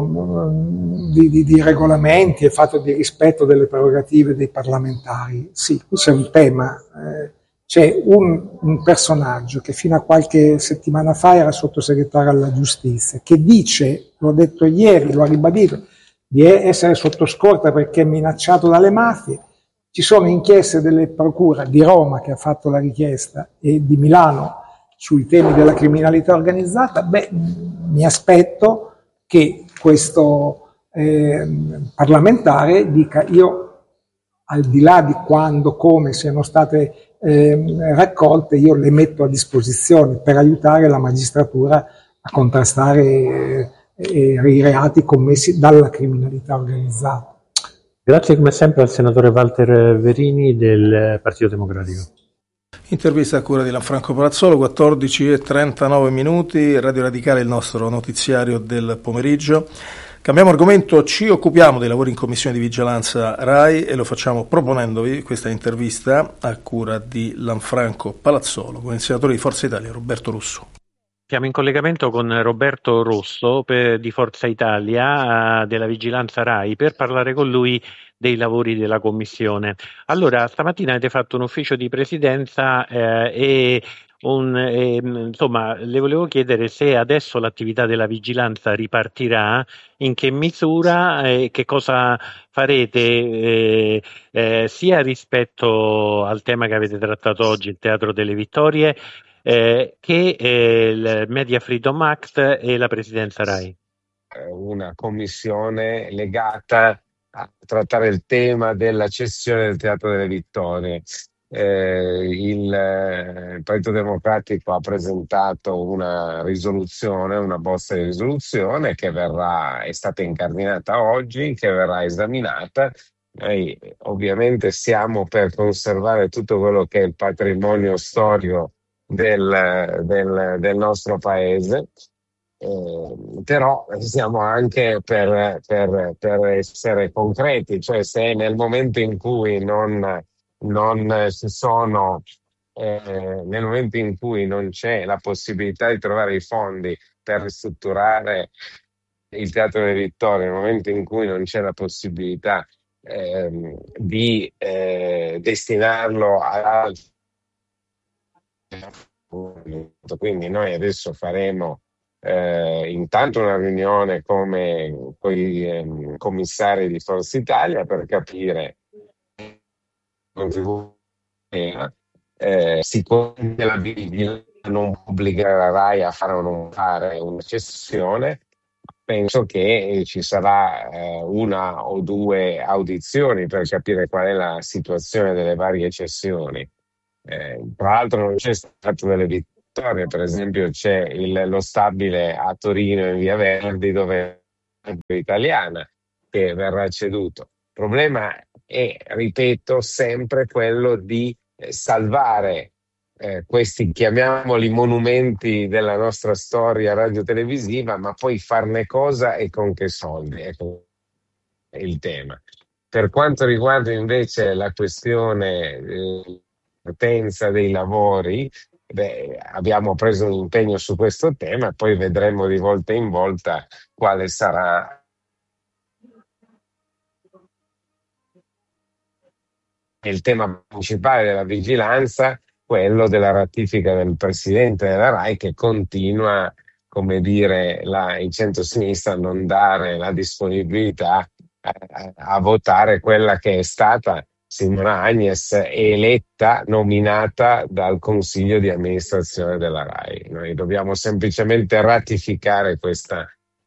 um, di, di, di regolamenti, è un fatto di rispetto delle prerogative dei parlamentari. Sì, qui c'è un tema. Eh, C'è un, un personaggio che fino a qualche settimana fa era sottosegretario alla giustizia, che dice, l'ho detto ieri, lo ha ribadito, di essere sotto scorta perché è minacciato dalle mafie. Ci sono inchieste delle procure di Roma che ha fatto la richiesta e di Milano sui temi della criminalità organizzata. Beh, mi aspetto che questo eh, parlamentare dica io, al di là di quando, come siano state eh, raccolte, io le metto a disposizione per aiutare la magistratura a contrastare eh, eh, i reati commessi dalla criminalità organizzata. Grazie come sempre al senatore Walter Verini del Partito Democratico. Intervista a cura di Lanfranco Palazzolo, quattordici e trentanove minuti, Radio Radicale, il nostro notiziario del pomeriggio. Cambiamo argomento, ci occupiamo dei lavori in commissione di vigilanza RAI e lo facciamo proponendovi questa intervista a cura di Lanfranco Palazzolo con il senatore di Forza Italia Roberto Russo. Siamo in collegamento con Roberto Rosso per, di Forza Italia, uh, della vigilanza RAI, per parlare con lui dei lavori della commissione. Allora, stamattina avete fatto un ufficio di presidenza eh, e un, eh, insomma, le volevo chiedere se adesso l'attività della vigilanza ripartirà, in che misura e eh, che cosa farete eh, eh, sia rispetto al tema che avete trattato oggi, il Teatro delle Vittorie, eh, che eh, il Media Freedom Act e la presidenza RAI. Una commissione legata a trattare il tema della cessione del Teatro delle Vittorie. Eh, il, eh, il Partito Democratico ha presentato una risoluzione, una bozza di risoluzione che verrà, è stata incardinata oggi, che verrà esaminata. Noi ovviamente siamo per conservare tutto quello che è il patrimonio storico del, del, del nostro paese. Eh, però siamo anche per, per, per essere concreti, cioè se nel momento in cui non, non ci sono, eh, nel momento in cui non c'è la possibilità di trovare i fondi per ristrutturare il Teatro delle Vittorie, nel momento in cui non c'è la possibilità eh, di eh, destinarlo a quindi noi adesso faremo eh, intanto una riunione come con i ehm, commissari di Forza Italia per capire eh, sicuramente la vigilanza non pubblicare la RAI a fare o non fare una cessione. Penso che ci sarà eh, una o due audizioni per capire qual è la situazione delle varie cessioni. Eh, tra l'altro non c'è stato delle vittorie, per esempio c'è il- lo stabile a Torino in Via Verdi dove è italiana che verrà ceduto. Il problema è, ripeto, sempre quello di eh, salvare eh, questi, chiamiamoli monumenti della nostra storia radiotelevisiva, ma poi farne cosa e con che soldi? Ecco il tema. Per quanto riguarda invece la questione eh, partenza dei lavori, beh, abbiamo preso un impegno su questo tema, poi vedremo di volta in volta quale sarà il tema principale della vigilanza, quello della ratifica del presidente della RAI che continua, come dire, la, il centro-sinistra a non dare la disponibilità a, a- a votare quella che è stata Simona Agnes eletta, nominata dal consiglio di amministrazione della RAI. Noi dobbiamo semplicemente ratificare questa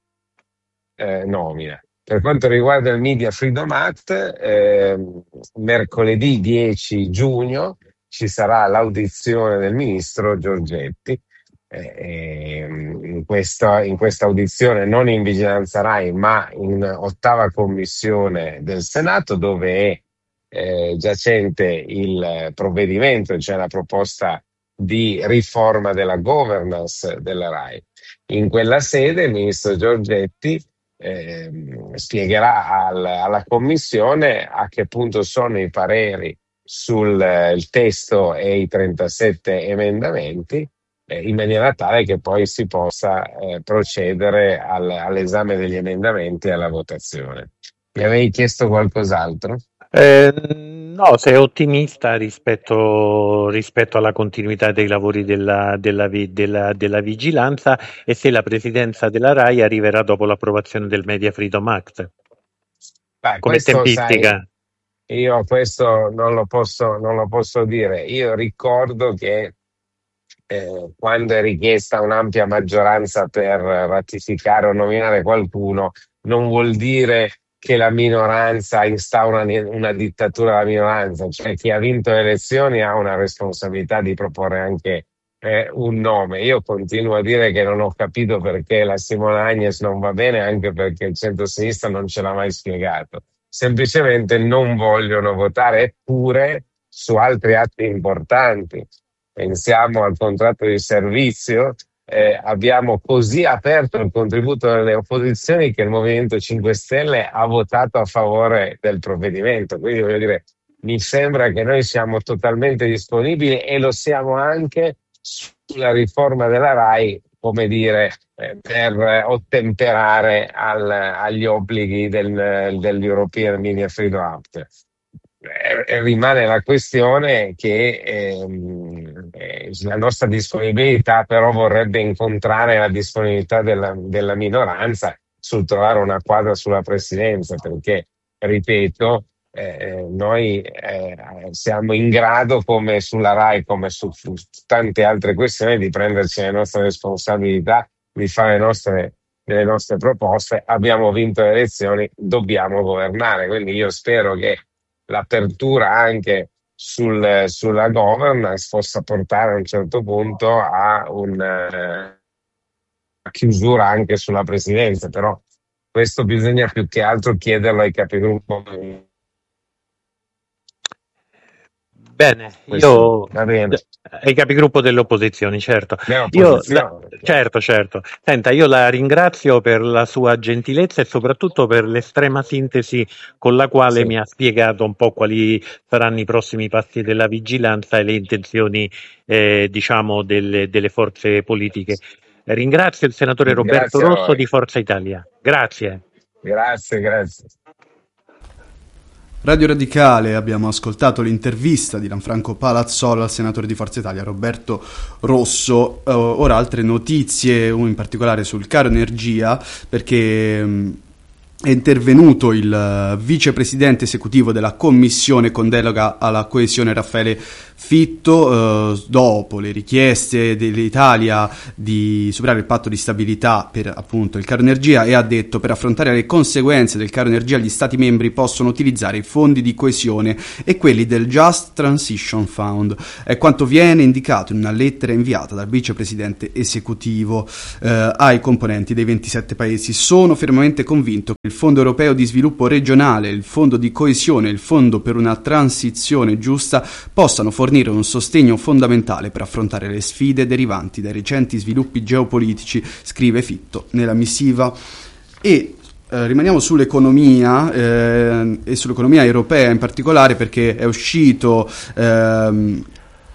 eh, nomina. Per quanto riguarda il Media Freedom Act, ehm, mercoledì dieci giugno ci sarà l'audizione del ministro Giorgetti. Eh, ehm, in questa, in questa audizione, non in vigilanza RAI, ma in ottava commissione del Senato, dove è eh, giacente il provvedimento, cioè la proposta di riforma della governance della RAI. In quella sede il ministro Giorgetti ehm, spiegherà al- alla Commissione a che punto sono i pareri sul eh, il testo e i trentasette emendamenti, eh, in maniera tale che poi si possa eh, procedere al- all'esame degli emendamenti e alla votazione. Mi avevi chiesto qualcos'altro? Eh, no, sei ottimista rispetto, rispetto alla continuità dei lavori della, della vi- della- della vigilanza e se la presidenza della RAI arriverà dopo l'approvazione del Media Freedom Act Beh, come questo sai, tempistica. io questo non lo posso, non lo posso dire. Io ricordo che eh, quando è richiesta un'ampia maggioranza per ratificare o nominare qualcuno, non vuol dire che la minoranza instaura una, una dittatura alla minoranza, cioè chi ha vinto le elezioni ha una responsabilità di proporre anche eh, un nome. Io continuo a dire che non ho capito perché la Simona Agnes non va bene, anche perché il centro-sinistra non ce l'ha mai spiegato. Semplicemente non vogliono votare, eppure su altri atti importanti. Pensiamo al contratto di servizio, eh, abbiamo così aperto il contributo delle opposizioni che il Movimento cinque Stelle ha votato a favore del provvedimento. Quindi voglio dire, mi sembra che noi siamo totalmente disponibili e lo siamo anche sulla riforma della RAI, come dire, eh, per eh, ottemperare al- agli obblighi del, dell'European Media Freedom Act. Eh, rimane la questione che ehm, eh, la nostra disponibilità però vorrebbe incontrare la disponibilità della, della minoranza sul trovare una quadra sulla presidenza, perché, ripeto, eh, noi eh, siamo in grado, come sulla RAI, come su, su tante altre questioni, di prenderci le nostre responsabilità, di fare le nostre, le nostre proposte. Abbiamo vinto le elezioni, dobbiamo governare, quindi io spero che l'apertura anche sul- sulla governance possa portare a un certo punto a una chiusura anche sulla presidenza, però questo bisogna più che altro chiederlo ai capigruppo. Bene, Questo, io va bene. ai capigruppo delle opposizioni, certo. Le Io la- opposizioni. certo, certo. Senta, io la ringrazio per la sua gentilezza e soprattutto per l'estrema sintesi con la quale Sì. mi ha spiegato un po' quali saranno i prossimi passi della vigilanza e le intenzioni, eh, diciamo, delle, delle forze politiche. Ringrazio il senatore Roberto Grazie a Rosso voi. di Forza Italia. Grazie. Grazie, grazie. Radio Radicale, abbiamo ascoltato l'intervista di Lanfranco Palazzolo al senatore di Forza Italia Roberto Rosso. Uh, ora altre notizie, in particolare sul caro energia, perché um, è intervenuto il vicepresidente esecutivo della commissione con delega alla coesione Raffaele Fitto, eh, dopo le richieste dell'Italia di superare il patto di stabilità per appunto il caro energia, e ha detto: per affrontare le conseguenze del caro energia gli Stati membri possono utilizzare i fondi di coesione e quelli del Just Transition Fund. È quanto viene indicato in una lettera inviata dal vicepresidente esecutivo eh, ai componenti dei ventisette paesi. Sono fermamente convinto che il Fondo Europeo di Sviluppo Regionale, il Fondo di Coesione e il Fondo per una Transizione Giusta possano fornire un sostegno fondamentale per affrontare le sfide derivanti dai recenti sviluppi geopolitici, scrive Fitto nella missiva. E eh, rimaniamo sull'economia eh, e sull'economia europea in particolare, perché è uscito ehm,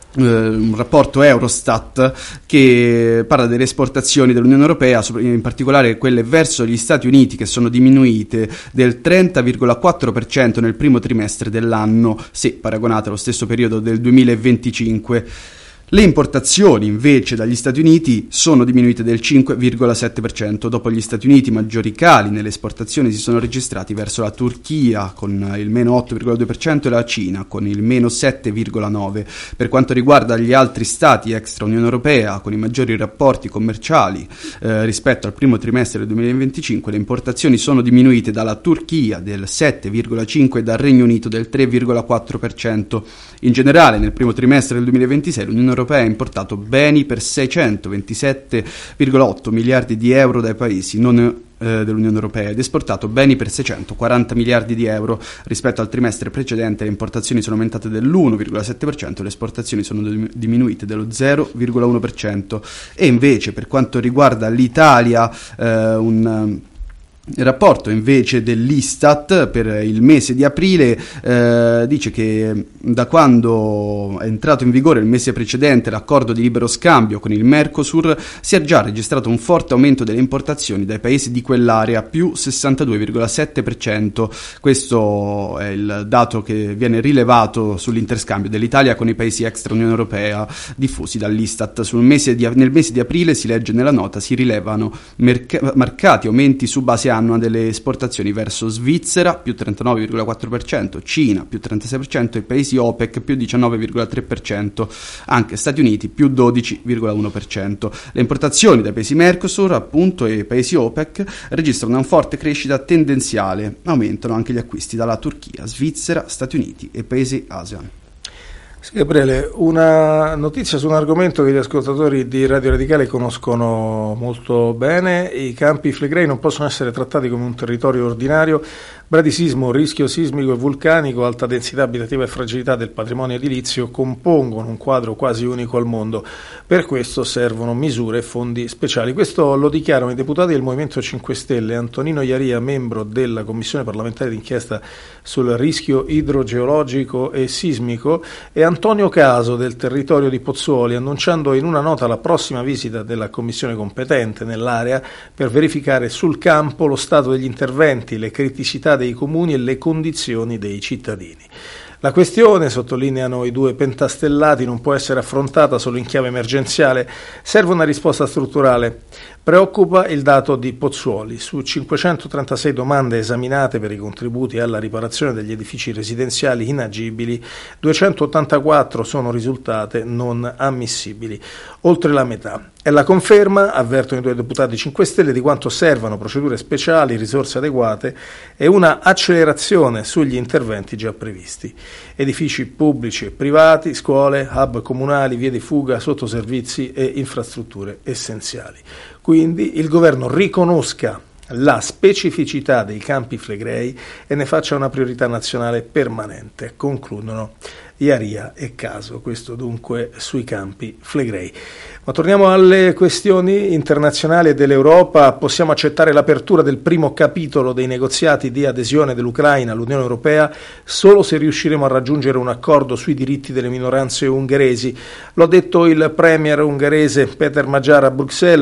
un rapporto Eurostat che parla delle esportazioni dell'Unione Europea, in particolare quelle verso gli Stati Uniti, che sono diminuite del trenta virgola quattro per cento nel primo trimestre dell'anno, se paragonate allo stesso periodo del duemilaventicinque. Le importazioni invece dagli Stati Uniti sono diminuite del cinque virgola sette per cento. Dopo gli Stati Uniti, maggiori cali nelle esportazioni si sono registrati verso la Turchia con il meno otto virgola due per cento e la Cina con il meno sette virgola nove per cento. Per quanto riguarda gli altri stati extra Unione Europea con i maggiori rapporti commerciali eh, rispetto al primo trimestre del duemilaventicinque, le importazioni sono diminuite dalla Turchia del sette virgola cinque per cento e dal Regno Unito del tre virgola quattro per cento. In generale, nel primo trimestre del duemilaventisei l'Unione Europea ha importato beni per seicentoventisette virgola otto miliardi di euro dai paesi non eh, dell'Unione Europea ed esportato beni per seicentoquaranta miliardi di euro. Rispetto al trimestre precedente le importazioni sono aumentate dell'uno virgola sette per cento e le esportazioni sono diminuite dello zero virgola uno per cento. E invece, per quanto riguarda l'Italia, eh, un Il rapporto invece dell'Istat per il mese di aprile eh, dice che da quando è entrato in vigore il mese precedente l'accordo di libero scambio con il Mercosur si è già registrato un forte aumento delle importazioni dai paesi di quell'area, più sessantadue virgola sette per cento. Questo è il dato che viene rilevato sull'interscambio dell'Italia con i paesi extra Unione Europea diffusi dall'Istat. Sul mese di, nel mese di aprile, si legge nella nota, si rilevano merc- marcati aumenti su base annua delle esportazioni verso Svizzera più trentanove virgola quattro per cento, Cina più trentasei per cento e paesi OPEC più diciannove virgola tre per cento, anche Stati Uniti più dodici virgola uno per cento. Le importazioni dai paesi Mercosur appunto e paesi OPEC registrano una forte crescita tendenziale, aumentano anche gli acquisti dalla Turchia, Svizzera, Stati Uniti e paesi ASEAN. Sì, Gabriele, una notizia su un argomento che gli ascoltatori di Radio Radicale conoscono molto bene: i Campi Flegrei non possono essere trattati come un territorio ordinario. Bradisismo, rischio sismico e vulcanico, alta densità abitativa e fragilità del patrimonio edilizio compongono un quadro quasi unico al mondo. Per questo servono misure e fondi speciali. Questo lo dichiarano i deputati del Movimento cinque Stelle, Antonino Iaria, membro della Commissione parlamentare d'inchiesta sul rischio idrogeologico e sismico, e Antonio Caso del territorio di Pozzuoli, annunciando in una nota la prossima visita della commissione competente nell'area per verificare sul campo lo stato degli interventi, le criticità dei comuni e le condizioni dei cittadini. La questione, sottolineano i due pentastellati, non può essere affrontata solo in chiave emergenziale, serve una risposta strutturale. Preoccupa il dato di Pozzuoli: su cinquecentotrentasei domande esaminate per i contributi alla riparazione degli edifici residenziali inagibili, duecentottantaquattro sono risultate non ammissibili, oltre la metà. È la conferma, avvertono i due deputati cinque Stelle, di quanto servano procedure speciali, risorse adeguate e una accelerazione sugli interventi già previsti. Edifici pubblici e privati, scuole, hub comunali, vie di fuga, sottoservizi e infrastrutture essenziali. Quindi il governo riconosca la specificità dei Campi Flegrei e ne faccia una priorità nazionale permanente, concludono Iaria e Caso. Questo dunque sui Campi Flegrei. Ma torniamo alle questioni internazionali e dell'Europa. Possiamo accettare l'apertura del primo capitolo dei negoziati di adesione dell'Ucraina all'Unione Europea solo se riusciremo a raggiungere un accordo sui diritti delle minoranze ungheresi. Lo ha detto il premier ungherese Peter Magyar a Bruxelles.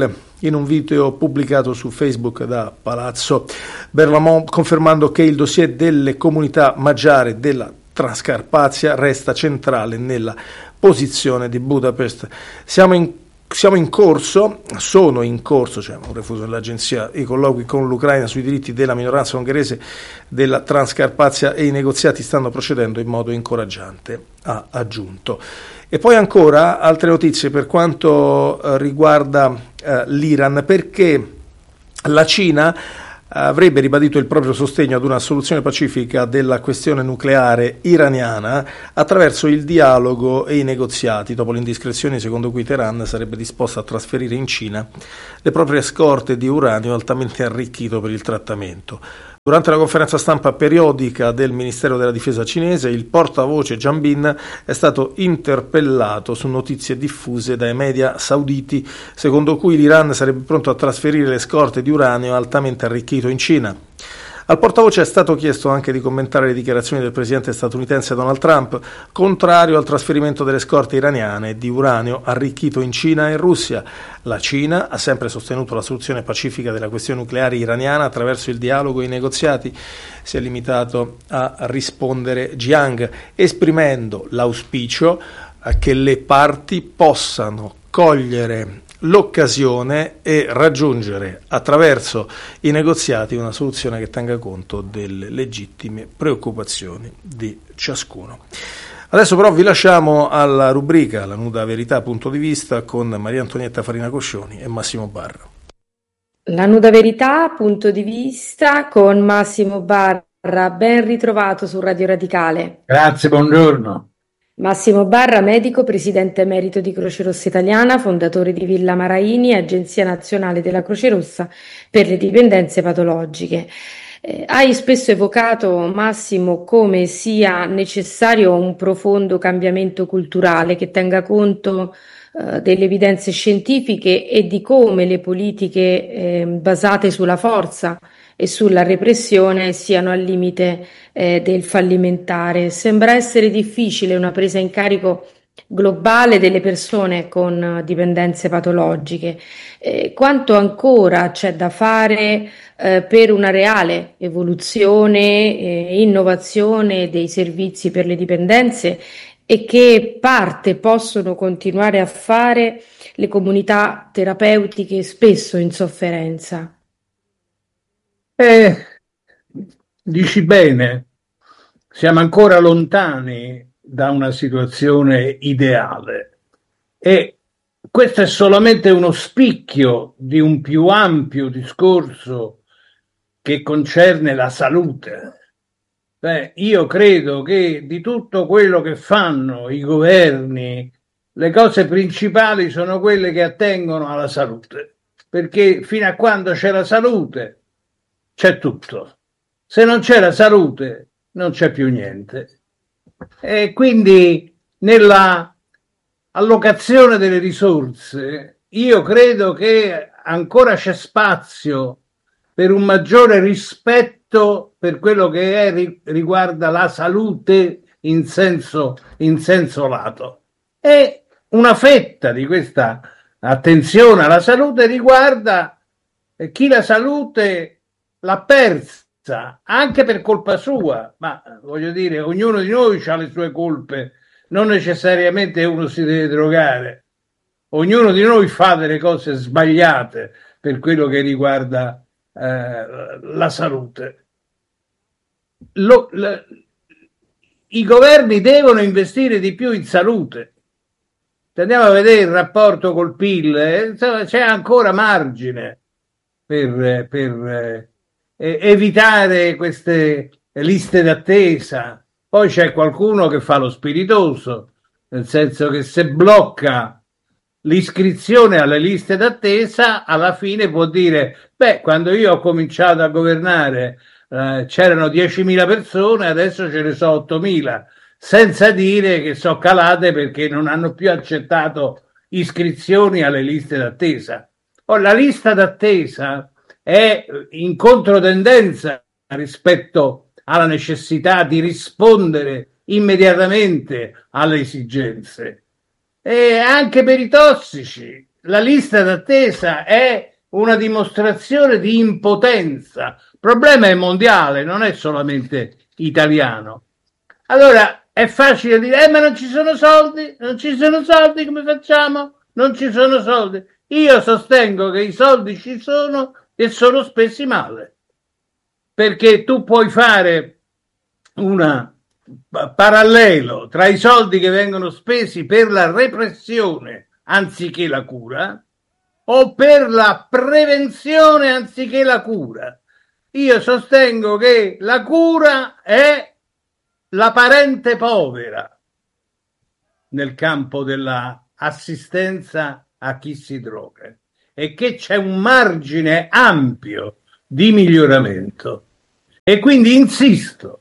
in un video pubblicato su Facebook da Palazzo Berlamont, confermando che il dossier delle comunità magiare della Transcarpazia resta centrale nella posizione di Budapest. Siamo in Siamo in corso, sono in corso, cioè un refuso dell'agenzia, i colloqui con l'Ucraina sui diritti della minoranza ungherese della Transcarpazia e i negoziati stanno procedendo in modo incoraggiante, ha aggiunto. E poi ancora altre notizie per quanto eh, riguarda eh, l'Iran, perché la Cina avrebbe ribadito il proprio sostegno ad una soluzione pacifica della questione nucleare iraniana attraverso il dialogo e i negoziati, dopo le indiscrezioni secondo cui Teheran sarebbe disposta a trasferire in Cina le proprie scorte di uranio altamente arricchito per il trattamento. Durante la conferenza stampa periodica del Ministero della Difesa cinese, il portavoce Jiang Bin è stato interpellato su notizie diffuse dai media sauditi, secondo cui l'Iran sarebbe pronto a trasferire le scorte di uranio altamente arricchito in Cina. Al portavoce è stato chiesto anche di commentare le dichiarazioni del presidente statunitense Donald Trump, contrario al trasferimento delle scorte iraniane di uranio arricchito in Cina e in Russia. La Cina ha sempre sostenuto la soluzione pacifica della questione nucleare iraniana attraverso il dialogo e i negoziati. Si è limitato a rispondere Jiang, esprimendo l'auspicio che le parti possano cogliere l'occasione e raggiungere attraverso i negoziati una soluzione che tenga conto delle legittime preoccupazioni di ciascuno. Adesso però vi lasciamo alla rubrica La nuda verità punto di vista con Maria Antonietta Farina Coscioni e Massimo Barra. La nuda verità punto di vista con Massimo Barra, ben ritrovato su Radio Radicale. Grazie, buongiorno. Massimo Barra, medico, presidente emerito di Croce Rossa Italiana, fondatore di Villa Maraini, Agenzia Nazionale della Croce Rossa per le dipendenze patologiche. Eh, hai spesso evocato, Massimo, come sia necessario un profondo cambiamento culturale che tenga conto eh, delle evidenze scientifiche e di come le politiche eh, basate sulla forza e sulla repressione siano al limite eh, del fallimentare. Sembra essere difficile una presa in carico globale delle persone con dipendenze patologiche. Eh, quanto ancora c'è da fare eh, per una reale evoluzione e innovazione dei servizi per le dipendenze e che parte possono continuare a fare le comunità terapeutiche spesso in sofferenza? Eh, dici bene, siamo ancora lontani da una situazione ideale e questo è solamente uno spicchio di un più ampio discorso che concerne la salute. Beh, io credo che di tutto quello che fanno i governi, le cose principali sono quelle che attengono alla salute, perché fino a quando c'è la salute c'è tutto. Se non c'è la salute, non c'è più niente. E quindi nella allocazione delle risorse, io credo che ancora c'è spazio per un maggiore rispetto per quello che è, riguarda la salute in senso, in senso lato. E una fetta di questa attenzione alla salute riguarda chi la salute l'ha persa, anche per colpa sua, ma voglio dire, ognuno di noi ha le sue colpe, non necessariamente uno si deve drogare, ognuno di noi fa delle cose sbagliate per quello che riguarda eh, la salute. Lo, lo, i governi devono investire di più in salute. Se andiamo a vedere il rapporto col P I L, eh, c'è ancora margine per... per eh, evitare queste liste d'attesa. Poi c'è qualcuno che fa lo spiritoso, nel senso che se blocca l'iscrizione alle liste d'attesa, alla fine può dire: beh, quando io ho cominciato a governare eh, c'erano diecimila persone, adesso ce ne sono ottomila, senza dire che sono calate perché non hanno più accettato iscrizioni alle liste d'attesa. Oh, la lista d'attesa è in controtendenza rispetto alla necessità di rispondere immediatamente alle esigenze. E anche per i tossici la lista d'attesa è una dimostrazione di impotenza. Il problema è mondiale, non è solamente italiano. Allora è facile dire, eh, ma non ci sono soldi, non ci sono soldi, come facciamo? Non ci sono soldi. Io sostengo che i soldi ci sono e sono spesi male, perché tu puoi fare un parallelo tra i soldi che vengono spesi per la repressione anziché la cura o per la prevenzione anziché la cura. Io sostengo che la cura è la parente povera nel campo della assistenza a chi si droga e che c'è un margine ampio di miglioramento. E quindi insisto,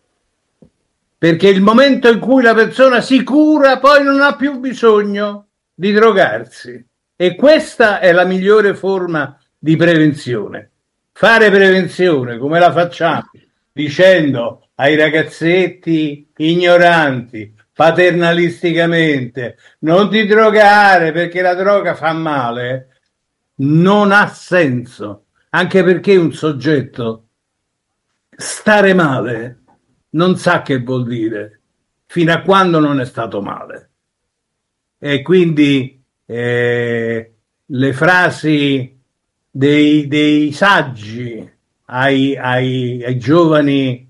perché il momento in cui la persona si cura poi non ha più bisogno di drogarsi, e questa è la migliore forma di prevenzione. Fare prevenzione come la facciamo dicendo ai ragazzetti ignoranti paternalisticamente non ti drogare perché la droga fa male non ha senso, anche perché un soggetto stare male non sa che vuol dire fino a quando non è stato male. E quindi eh, le frasi dei, dei saggi ai, ai, ai giovani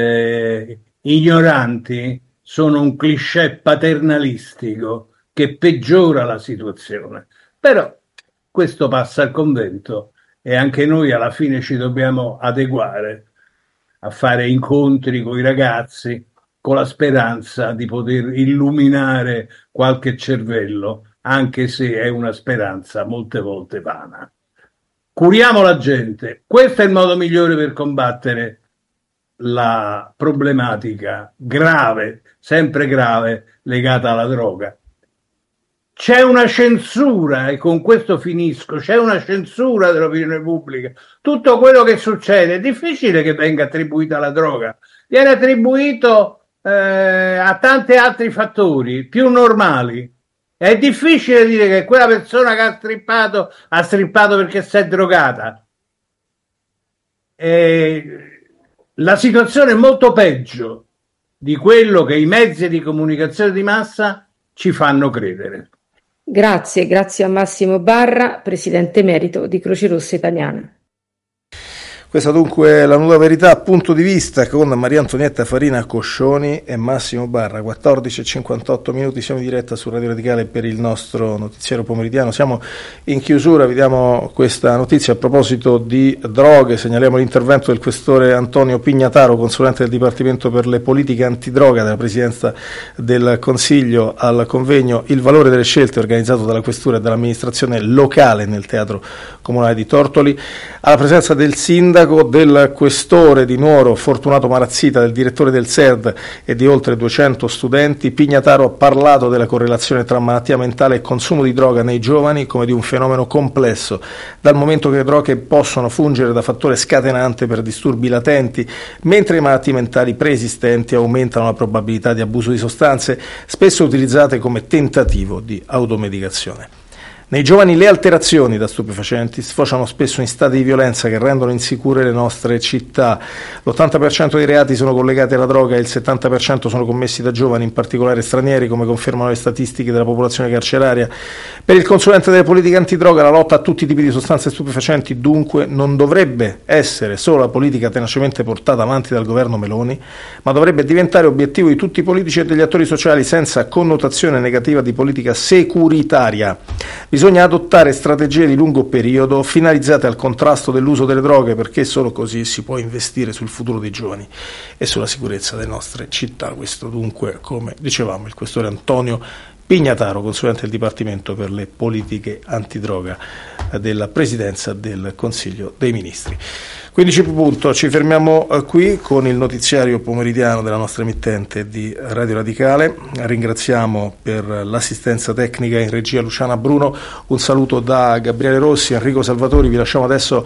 eh, ignoranti sono un cliché paternalistico che peggiora la situazione. Però questo passa al convento e anche noi alla fine ci dobbiamo adeguare a fare incontri con i ragazzi con la speranza di poter illuminare qualche cervello, anche se è una speranza molte volte vana. Curiamo la gente, questo è il modo migliore per combattere la problematica grave, sempre grave, legata alla droga. C'è una censura, e con questo finisco, c'è una censura dell'opinione pubblica. Tutto quello che succede è difficile che venga attribuito alla droga, viene attribuito eh, a tanti altri fattori più normali. È difficile dire che quella persona che ha strippato ha strippato perché si è drogata. E la situazione è molto peggio di quello che i mezzi di comunicazione di massa ci fanno credere. Grazie, grazie a Massimo Barra, presidente emerito di Croce Rossa Italiana. Questa dunque è la nuda verità, punto di vista, con Maria Antonietta Farina Coscioni e Massimo Barra. quattordici e cinquantotto minuti, siamo in diretta su Radio Radicale per il nostro notiziero pomeridiano. Siamo in chiusura, vediamo questa notizia a proposito di droghe. Segnaliamo l'intervento del questore Antonio Pignataro, consulente del Dipartimento per le politiche antidroga della Presidenza del Consiglio, al convegno Il valore delle scelte, organizzato dalla Questura e dall'amministrazione locale nel Teatro Comunale di Tortoli. Alla presenza del sindaco, del questore di Nuoro Fortunato Marazzita, del direttore del S E R D e di oltre duecento studenti, Pignataro ha parlato della correlazione tra malattia mentale e consumo di droga nei giovani come di un fenomeno complesso, dal momento che le droghe possono fungere da fattore scatenante per disturbi latenti, mentre le malattie mentali preesistenti aumentano la probabilità di abuso di sostanze, spesso utilizzate come tentativo di automedicazione. Nei giovani le alterazioni da stupefacenti sfociano spesso in stati di violenza che rendono insicure le nostre città. L'ottanta per cento dei reati sono collegati alla droga e il settanta per cento sono commessi da giovani, in particolare stranieri, come confermano le statistiche della popolazione carceraria. Per il consulente delle politiche antidroga, la lotta a tutti i tipi di sostanze stupefacenti dunque non dovrebbe essere solo la politica tenacemente portata avanti dal governo Meloni, ma dovrebbe diventare obiettivo di tutti i politici e degli attori sociali, senza connotazione negativa di politica securitaria. Bisogna adottare strategie di lungo periodo finalizzate al contrasto dell'uso delle droghe, perché solo così si può investire sul futuro dei giovani e sulla sicurezza delle nostre città. Questo dunque, come dicevamo, il questore Antonio Pignataro, consulente del Dipartimento per le politiche antidroga della Presidenza del Consiglio dei Ministri. quindici punto, ci fermiamo qui con il notiziario pomeridiano della nostra emittente di Radio Radicale. Ringraziamo per l'assistenza tecnica in regia Luciana Bruno, un saluto da Gabriele Rossi, Enrico Salvatori. Vi lasciamo adesso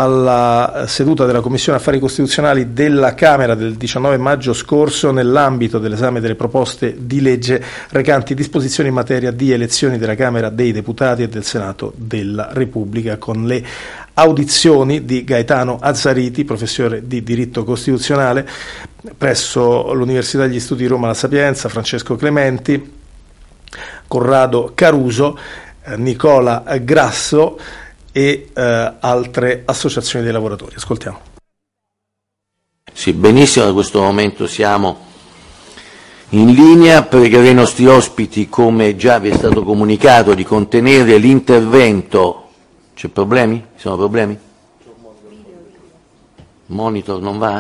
alla seduta della Commissione Affari Costituzionali della Camera del diciannove maggio scorso, nell'ambito dell'esame delle proposte di legge recanti disposizioni in materia di elezioni della Camera dei Deputati e del Senato della Repubblica, con le audizioni di Gaetano Azzariti, professore di diritto costituzionale presso l'Università degli Studi di Roma La Sapienza, Francesco Clementi, Corrado Caruso, eh, Nicola Grasso e eh, altre associazioni dei lavoratori. Ascoltiamo. Sì, benissimo, da questo momento siamo in linea. Pregherei i nostri ospiti, come già vi è stato comunicato, di contenere l'intervento. C'è problemi? Ci sono problemi? Monitor non va?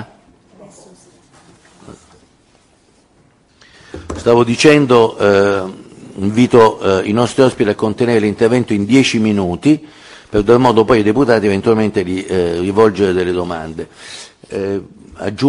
Stavo dicendo, eh, invito eh, i nostri ospiti a contenere l'intervento in dieci minuti, per dar modo poi ai deputati eventualmente di eh, rivolgere delle domande. Eh, aggiungo